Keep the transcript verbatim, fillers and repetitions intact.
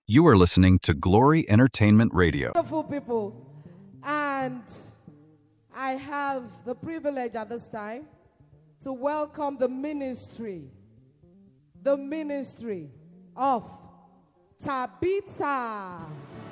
You are listening to Glory Entertainment Radio. Wonderful people, and I have the privilege at this time to welcome the ministry, the ministry of Tabitha.